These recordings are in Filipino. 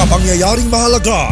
pangyayaring mahalaga.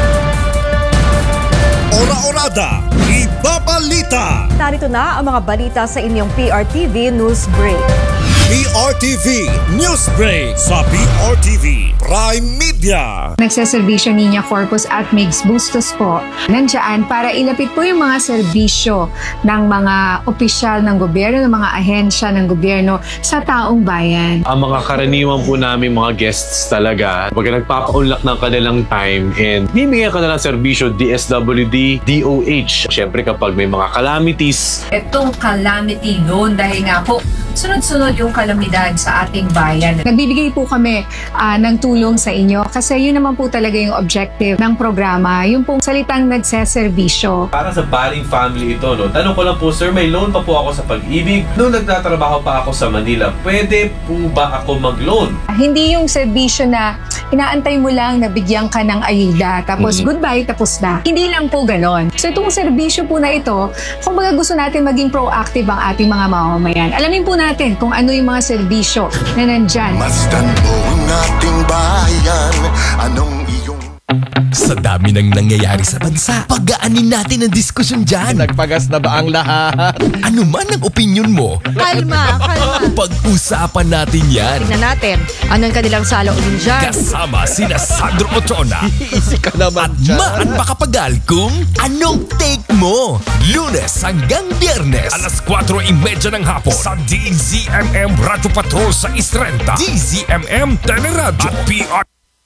Ora-orada, ibabalita. Narito na ang mga balita sa inyong PRTV News Break. PRTV News Break sa PRTV Prime Media. Nagseservisyo Niña Corpus at Migs Bustos po nandiyan para ilapit po yung mga serbisyo ng mga opisyal ng gobyerno, ng mga ahensya ng gobyerno sa taong bayan. Ang mga karaniwan po namin mga guests talaga, pag nagpapaunlak ng kanilang time and bibigyan ka na ng serbisyo, DSWD, DOH. Siyempre kapag may mga calamities. Itong calamity loan dahil nga po sunod-sunod yung kalamidad sa ating bayan. Nagbibigay po kami ng tulong sa inyo kasi yun naman po talaga yung objective ng programa, yung pong salitang nagseservisyo. Para sa Baling family ito, no? Tanong ko lang po, sir, may loan pa po ako sa Pag-ibig. Noong nagtatrabaho pa ako sa Manila, pwede po ba ako mag-loan? Hindi yung serbisyo na inaantay mo lang na bigyan ka ng ayuda, tapos goodbye, tapos na. Hindi lang po ganon. So itong serbisyo po na ito, kung baga gusto natin maging proactive ang ating mga mamamayan, alamin po natin kung ano yung mga serbisyo na nandyan. Masdan mo ang ating bayan, anong iyong... Sa dami ng nangyayari sa bansa, pagaanin natin ang diskusyon dyan. Nagpagas na ba ang lahat? Ano man ang opinion mo, Kalma. pag-usapan natin yan. Tingnan natin, anong kanilang saloobin dyan? Kasama sina Sandro Ochoa Easy ka naman at dyan. Maan Macapagal kung anong take mo. Lunes hanggang Biyernes, alas 4:30 ng hapon sa DZMM Radyo Patrol sa Istrenta, DZMM Teleradyo at PR.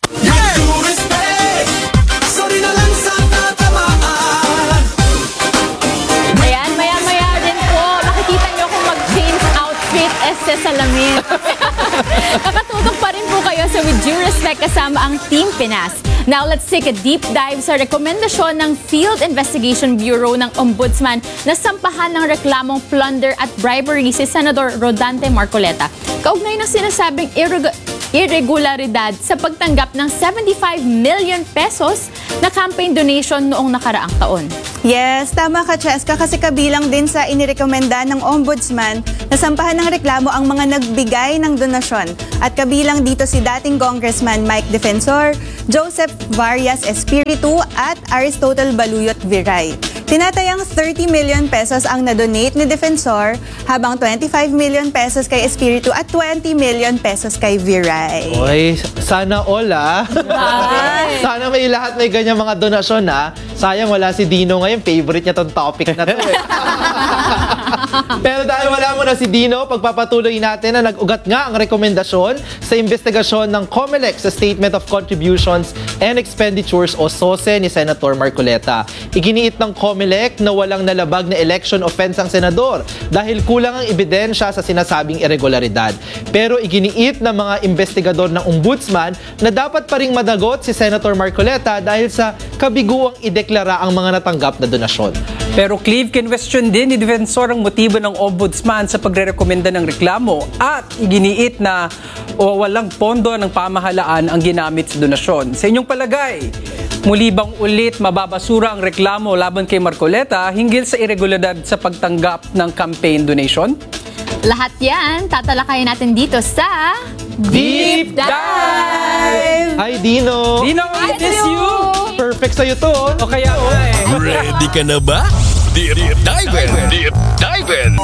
Ayan, maya-maya din po, makikita nyo kung mag-change outfit sa salamin. Nakatutok pa rin po kayo sa With Due Respect kasama ang Team Pinas. Now, let's take a deep dive sa rekomendasyon ng Field Investigation Bureau ng Ombudsman na sampahan ng reklamong plunder at bribery si Senador Rodante Marcoleta. Kaugnay ng sinasabing irregularidad sa pagtanggap ng 75 million pesos na campaign donation noong nakaraang taon. Yes, tama ka, Cheska, kasi kabilang din sa inirekomenda ng Ombudsman na sampahan ng reklamo ang mga nagbigay ng donasyon. At kabilang dito si dating Congressman Mike Defensor, Joseph Varias Espiritu at Aristotle Baluyot Viray. Tinatayang 30 million pesos ang na-donate ni Defensor, habang 25 million pesos kay Espiritu at 20 million pesos kay Viray. Oy, sana all Sana may lahat may ganyan mga donasyon Sayang wala si Dino ngayon, favorite niya tong topic na to Pero dahil wala mo na si Dino, pagpapatuloy natin na nag-ugat nga ang rekomendasyon sa investigasyon ng COMELEC sa Statement of Contributions and Expenditures o SOSE ni Senator Marcoleta. Iginiit ng COMELEC na walang nalabag na election offense ang senador dahil kulang ang ebidensya sa sinasabing irregularidad. Pero iginiit ng mga investigador ng Ombudsman na dapat pa ring managot si Senator Marcoleta dahil sa kabiguang ideklara ang mga natanggap na donasyon. Pero Clive, kinwestiyon din ni Defensor ang motibo ng Ombudsman sa pagrerekomenda ng reklamo at iginiit na walang pondo ng pamahalaan ang ginamit sa donasyon. Sa inyong palagay, muli bang ulit mababasura ang reklamo laban kay Marcoleta hinggil sa irregularidad sa pagtanggap ng campaign donation? Lahat yan, tatalakayin natin dito sa Deep Dive! Hi Dino! Dino, I miss you! Perfect sa'yo to O kaya Ready ka na ba? Deep Dive! Deep Dive!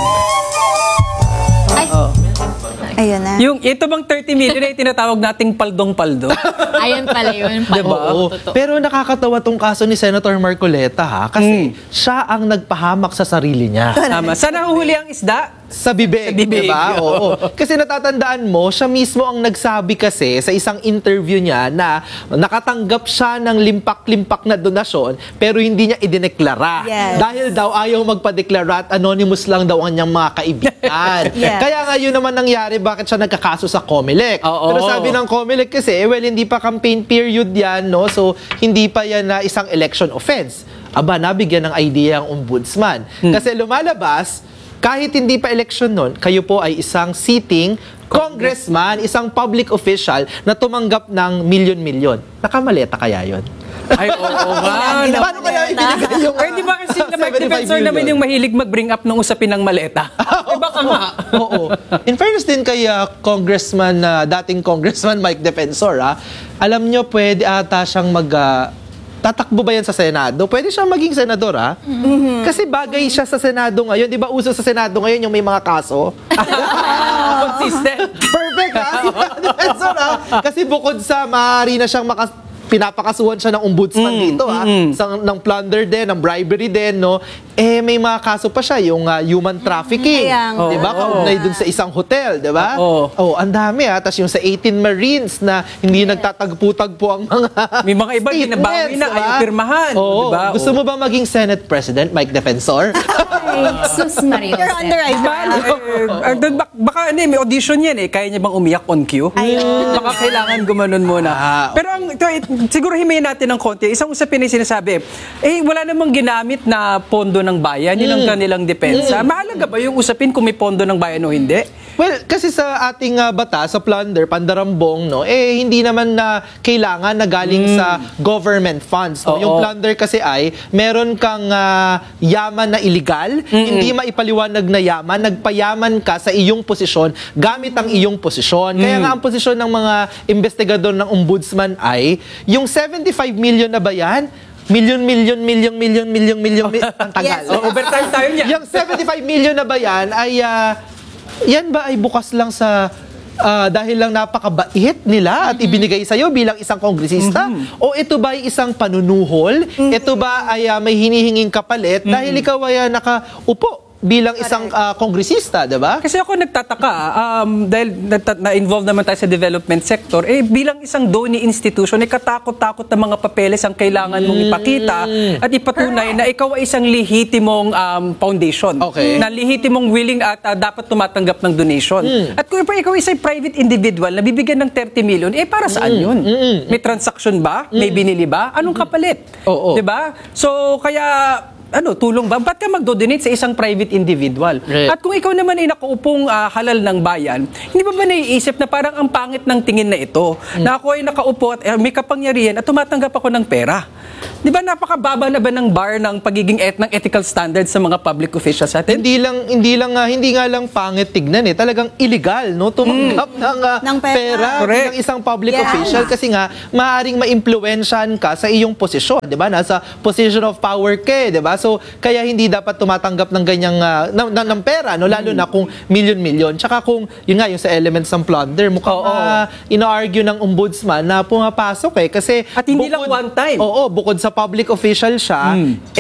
Ayun na. yung ito bang 30 million ay tinatawag nating paldong-paldo? Ayun pala yun. Diba? Oo. Pero nakakatawa tong kaso ni Senator Marcoleta kasi siya ang nagpahamak sa sarili niya. Tama. Saan nahuhuli ang isda? Sa bibig, Sa bibig. diba? Oo. Kasi natatandaan mo, siya mismo ang nagsabi kasi sa isang interview niya na nakatanggap siya ng limpak-limpak na donasyon pero hindi niya idineklara. Yes. Dahil daw ayaw magpadeklara at anonymous lang daw ang niyang mga kaibigan. Yes. Kaya nga yun naman nangyari, bakit siya nagkakaso sa COMELEC. Oo. Pero sabi ng COMELEC kasi, hindi pa campaign period yan, no? So, hindi pa yan na isang election offense. Aba, nabigyan ng idea ang Ombudsman. Kasi lumalabas, kahit hindi pa election nun, kayo po ay isang sitting congressman, isang public official na tumanggap ng milyon-milyon. Nakamaleta kaya yon? Ay, oo nga. Paano kaya ibinigay yung Or di ba kasi na Mike 75 Defensor million? naman yung mahilig mag-bring up ng usapin ng maleta? Ay, baka nga. Oo. In fairness din kay dating Congressman Mike Defensor, alam nyo, pwede ata siyang tatakbo ba yan sa Senado? Pwede siyang maging senador, Kasi bagay siya sa Senado ngayon. Di ba uso sa Senado ngayon yung may mga kaso? Consistent. Perfect, ha? Si Mike Defensor, Kasi bukod sa maaari na siyang pinapakasuhan siya ng ombudsman dito, ng plunder din, ng bribery din, no? May mga kaso pa siya, yung human trafficking. Di ba? Kaugnay dun sa isang hotel, di ba? Ang dami, Tapos yung sa 18 Marines na hindi nagtatagpo-tagpo ang mga May mga iba din nabawi na, ayaw pirmahan. Diba? Gusto mo ba maging Senate President, Mike Defensor? Sus Maria. You're on the right track. Baka may audition yan Kaya niya bang umiyak on cue? Baka kailangan gumanon muna. Pero siguro himayin natin ng konti. Isang usapin na sinasabi, wala namang ginamit na pondo ng bayan. Yun ang kanilang depensa. Mahalaga ba yung usapin kung may pondo ng bayan o hindi? Well, kasi sa ating batas, sa plunder, pandarambong, no, hindi naman na kailangan na galing sa government funds. No? Yung plunder kasi ay, meron kang yaman na illegal, hindi maipaliwanag na yaman, nagpayaman ka sa iyong posisyon gamit ang iyong posisyon. Kaya nga ang posisyon ng mga investigador ng ombudsman ay, yung 75 million na ba yan? Million. Ang tagal. Overtime tayo niya. Yung 75 million na ba yan ay, yan ba ay bukas lang sa dahil lang napakabait nila at ibinigay sa'yo bilang isang kongresista? O ito ba ay isang panunuhol? Ito ba ay may hinihinging kapalit dahil ikaw ay nakaupo bilang isang kongresista, diba? Kasi ako nagtataka, dahil na-involve naman tayo sa development sector, bilang isang donor institution, katakot-takot na mga papeles ang kailangan mong ipakita at ipatunay na ikaw ay isang lehitimong foundation. Okay. Na lehitimong willing at dapat tumatanggap ng donation. At kung ikaw isang private individual na bibigyan ng 30 million, para saan yun? May transaction ba? May binili ba? Anong kapalit? Diba? So, kaya tulong ba? Ba't ka magdo-donate sa isang private individual? Right. At kung ikaw naman ay nakaupong halal ng bayan, hindi ba naiisip na parang ang pangit ng tingin na ito? Na ako ay nakaupo at may kapangyarihan at tumatanggap ako ng pera. Di ba napakababa na ba ng bar ng pagiging ng ethical standards sa mga public officials natin? Hindi nga lang pangit tignan talagang illegal, no? Tumanggap ng pera ng isang public official kasi nga maaaring maimpluwensyahan ka sa iyong posisyon, 'di ba? Nasa position of power ka, 'di ba? So kaya hindi dapat tumatanggap ng ganyang ng pera, no? Lalo na kung milyon-milyon. Tsaka kung yun nga yung sa elements ng plunder, mukhang ina-argue ng ombudsman na pumapasok kasi at hindi lang one time. Bukod sa public official siya,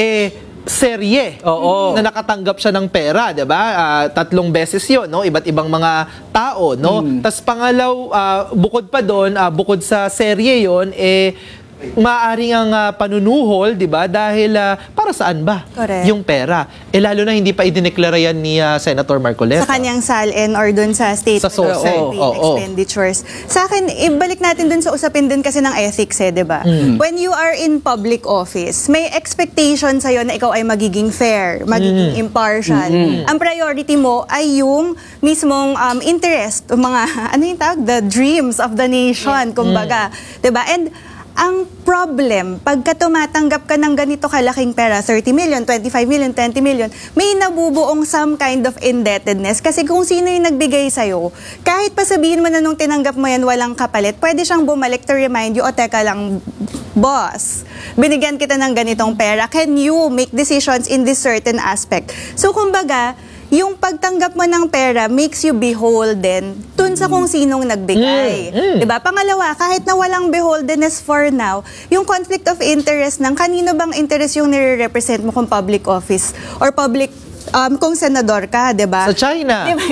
serye na nakatanggap siya ng pera, 'di ba? 3 beses 'yon, no? Iba't ibang mga tao, no? Tas bukod pa doon, bukod sa serye 'yon, maaaring ang panunuhol, 'di ba? Dahil para saan ba yung pera? Lalo na hindi pa idineklara yan ni Senator Marcoleta. Sa kanyang SALN or dun sa statement of expenditures. Sa akin, ibalik natin dun sa usapin din kasi ng ethics, 'di ba? When you are in public office, may expectation sa'yo na ikaw ay magiging fair, magiging impartial. Ang priority mo ay yung mismong interest, mga, the dreams of the nation, kumbaga. 'Di ba? And ang problem, pagka tumatanggap ka ng ganito kalaking pera, 30 million, 25 million, 20 million, may nabubuong some kind of indebtedness. Kasi kung sino yung nagbigay sa'yo, kahit pa sabihin mo na nung tinanggap mo yan walang kapalit, pwede siyang bumalik to remind you, teka lang, boss, binigyan kita ng ganitong pera. Can you make decisions in this certain aspect? So, kumbaga, yung pagtanggap mo ng pera makes you beholden dun sa kung sinong nagbigay. Diba? Pangalawa, kahit na walang beholdenness for now, yung conflict of interest ng kanino bang interest yung nire-represent mo kung public office or public kung senador ka, diba? Sa China. Diba?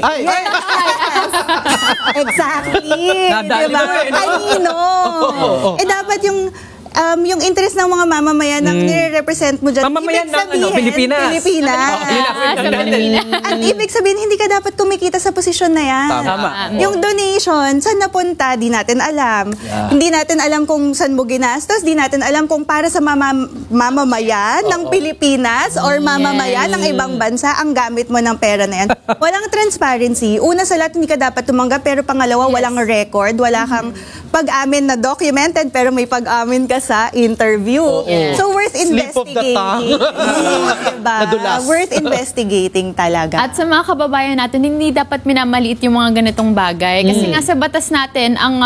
Exactly. Nadali Diba? na Kanino? Dapat yung interest ng mga mamamayan ang nire-represent mo dyan. Mamamayan ng Pilipinas. At ibig sabihin, hindi ka dapat kumikita sa posisyon na yan. Tama. Yung donation, saan napunta, di natin alam. Hindi natin alam kung saan mo ginastos, di natin alam kung para sa mamamayan ng Pilipinas or mamamayan ng ibang bansa ang gamit mo ng pera na yan. Walang transparency. Una sa lahat, hindi ka dapat tumanggap, pero pangalawa, walang record, wala kang pag-amin na documented pero may pag-amin ka sa interview. So worth Slip of the tongue. investigating. Diba? Nadulas. Worth investigating talaga. At sa mga kababayan natin, hindi dapat minamaliit yung mga ganitong bagay. Kasi nga sa batas natin, ang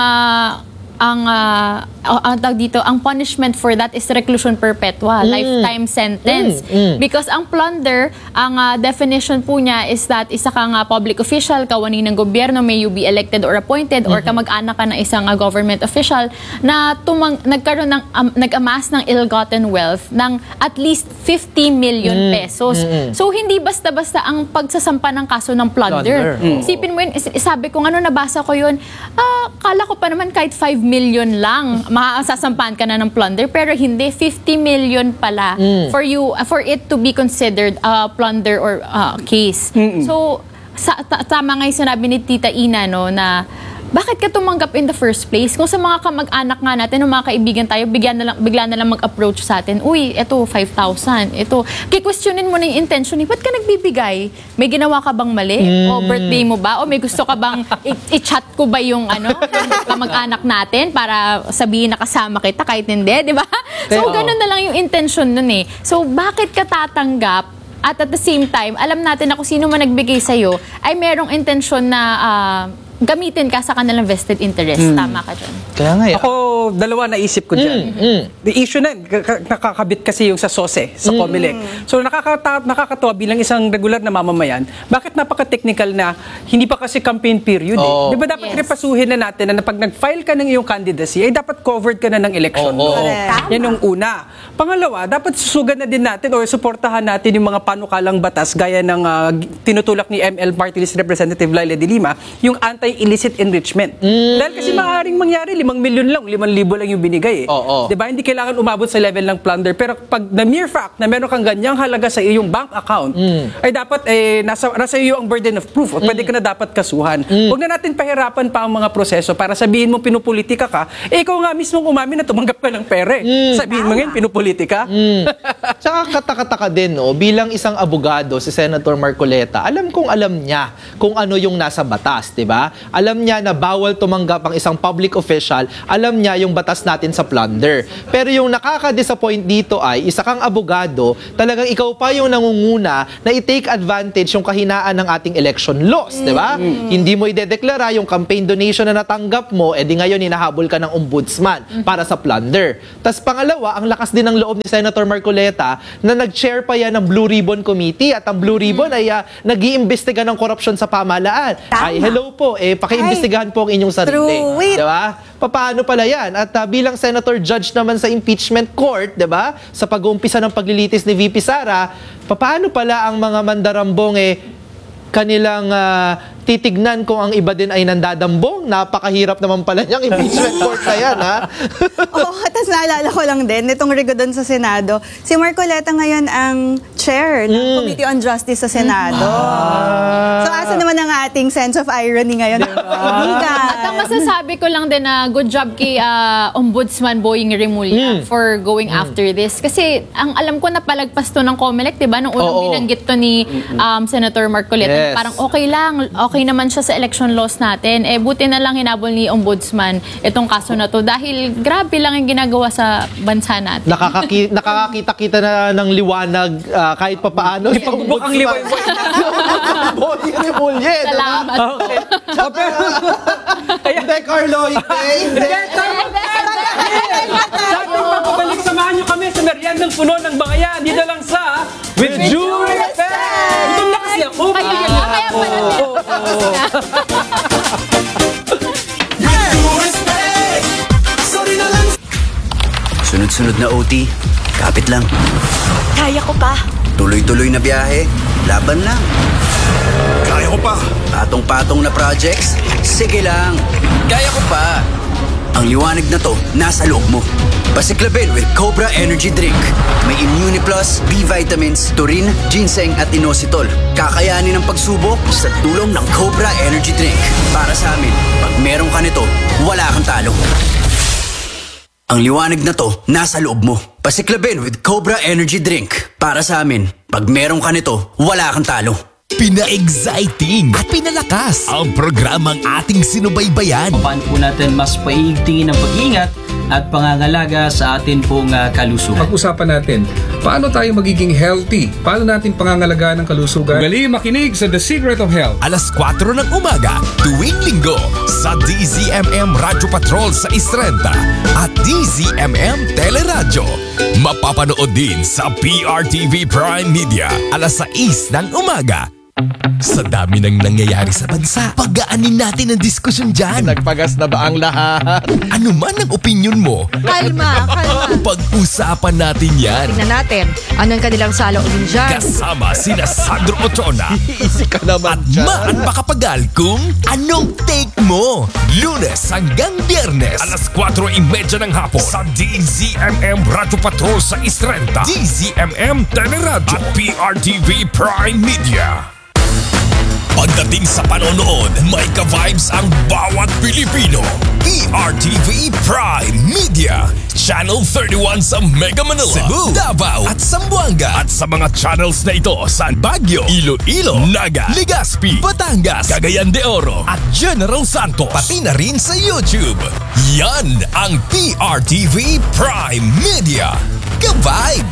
tawag dito, ang punishment for that is reclusion perpetua, lifetime sentence. Because ang plunder, ang definition po niya is that isa kang public official, kawani ng gobyerno, may you be elected or appointed, or kamag-anak ka ng isang government official na nagkaroon ng nag-amass ng ill-gotten wealth ng at least 50 million pesos. So hindi basta-basta ang pagsasampa ng kaso ng plunder. Isipin mo yun, sabi ko, nabasa ko yun, kala ko pa naman kahit 5 million lang, masasampahan ka na ng plunder, pero hindi, 50 million pala for it to be considered a plunder or case. So, tama nga yung sinabi ni Tita Ina, no, na bakit ka tumanggap in the first place? Kung sa mga kamag-anak nga natin, o mga kaibigan tayo, bigla na lang mag-approach sa atin, uy, eto, 5,000, eto. Kikwestiyonin mo na yung intention, ba't ka nagbibigay? May ginawa ka bang mali? O birthday mo ba? O may gusto ka bang i-chat ko ba yung kamag-anak natin para sabihin na kasama kita kahit hindi, di ba? So, ganun na lang yung intention nun eh. So, bakit ka tatanggap? At the same time, alam natin na kung sino man nagbigay sa'yo, ay merong intensyon na gamitin ka sa kanilang vested interest. Tama ka dyan. Kaya nga Ako, dalawa naisip ko dyan. The issue na, nakakabit kasi yung sa SOSE, sa COMELEC. So nakakatawa bilang isang regular na mamamayan, bakit napaka-technical na hindi pa kasi campaign period eh. Di ba dapat repasuhin na natin na pag nag-file ka ng iyong candidacy, ay dapat covered ka na ng election law. Yan yung una. Pangalawa, dapat susugan na din natin o suportahan natin yung mga panukalang batas gaya ng tinutulak ni ML Party List Representative Laila de Lima, yung anti-illicit enrichment. Dahil kasi maaaring mangyari, 5 milyon lang, 5,000 lang yung binigay eh. Diba? Hindi kailangan umabot sa level ng plunder. Pero pag the mere fact na meron kang ganyang halaga sa iyong bank account, ay dapat nasa iyo ang burden of proof. Pwede ka na dapat kasuhan. Huwag na natin pahirapan pa ang mga proseso para sabihin mo pinupolitika ka, ikaw nga mismo umamin na tumanggap ka ng pere. Sabihin mo ngayon, pinupolitika. Tsaka katakataka din, no? Bilang isang abogado, si Senator Marcoleta, alam niya kung ano yung nasa batas, di ba? Alam niya na bawal tumanggap ang isang public official, alam niya yung batas natin sa plunder. Pero yung nakaka-disappoint dito ay, isa kang abogado, talagang ikaw pa yung nangunguna na i-take advantage yung kahinaan ng ating election laws, di ba? Hindi mo idedeklara yung campaign donation na natanggap mo, edi ngayon hinahabol ka ng ombudsman para sa plunder. Tas pangalawa, ang lakas din ng loob ni Senator Marcoleta na nag-chair pa yan ng Blue Ribbon Committee at ang Blue Ribbon ay nag-iimbestiga ng korupsyon sa pamahalaan. Ay, hello po, pakiimbestigahan po ang inyong sarili. Diba? Paano pala yan? At bilang Senator Judge naman sa impeachment court, diba? Sa pag-uumpisa ng paglilitis ni VP Sara, paano pala ang mga mandarambong kanilang titignan kung ang iba din ay nandadambong? Napakahirap naman pala niyang impeachment court na yan, ha? Tapos naalala ko lang din, itong rigo doon sa Senado, si Marcoleta ngayon ang chair ng Committee on Justice sa Senado. So, asa naman ang ating sense of irony ngayon? At ang masasabi ko lang din na good job kay Ombudsman Boying Remulla for going after this. Kasi ang alam ko na palagpas to ng COMELEC, diba? Nung unang binanggit to ni Senator Marcoleta, parang okay lang, okay naman siya sa election laws natin. Buti na lang hinabol ni Ombudsman itong kaso na to dahil grabe lang yung ginagawa sa bansa natin. Nakakakita-kita na ng liwanag kahit pa paano. Ipagbubukang liwanag. Boying Remulla. Salamat. Okay. Hindi, Carlo. Hindi. Pagpapalik, samahan nyo kami sa meriendang puno ng Bangayan. Dito lang sa With Due Respect! Itong lakas niya ako. Kaya pala Sunod-sunod na OT, kapit lang. Kaya ko pa. Tuloy-tuloy na biyahe, laban lang. Kaya ko pa. Patong-patong na projects, sige lang. Kaya ko pa. Ang liwanag na to, nasa loob mo. Pasiklabin with Cobra Energy Drink. May Immune Plus, B vitamins, taurine, ginseng at inositol. Kakayanin ang pagsubok sa tulong ng Cobra Energy Drink. Para sa amin, pag meron ka nito, wala kang talo. Ang liwanag na to, nasa loob mo. Pasiklabin with Cobra Energy Drink. Para sa amin, pag meron ka nito, wala kang talo. pina-exciting at pinalakas ang programang ating sinubaybayan. Paano po natin mas paigtingin ang pag-iingat at pangangalaga sa atin pong kalusugan. Pag-usapan natin, paano tayo magiging healthy? Paano natin pangangalagaan ng kalusugan? Gali makinig sa The Secret of Health. Alas 4 ng umaga, tuwing linggo, sa DZMM Radyo Patrol sa Istrenta at DZMM Teleradyo. Mapapanood din sa PRTV Prime Media, alas 6 ng umaga. Sa dami ng nangyayari sa bansa, pagaanin natin ang diskusyon dyan. Nagpagas na ba ang lahat? Ano man ang opinion mo, Kalma. pag-usapan natin yan. Tingnan natin, ano ang kanilang saloobin dyan? Kasama sina Sandro Ochona Easy ka naman at dyan. Maan Makapagal kung anong take mo. Lunes hanggang Biyernes, alas 4:30 ng hapon sa DZMM Radyo Patrol sa Istrenta, DZMM Teleradyo at PRTV Prime Media. Pagdating sa panonood, may ka-vibes ang bawat Pilipino. PRTV Prime Media, Channel 31 sa Mega Manila, Cebu, Davao at Zamboanga. At sa mga channels na ito sa Baguio, Iloilo, Naga, Legazpi, Batangas, Cagayan de Oro at General Santos. Pati na rin sa YouTube. Yan ang PRTV Prime Media. Ka-vibes!